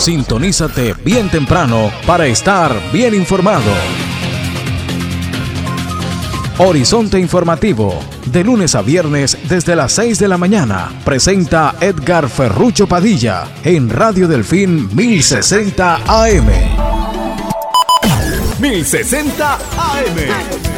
Sintonízate bien temprano para estar bien informado. Horizonte Informativo, de lunes a viernes desde las 6 de la mañana, presenta Edgar Ferrucho Padilla en Radio Delfín 1060 AM. 1060 AM.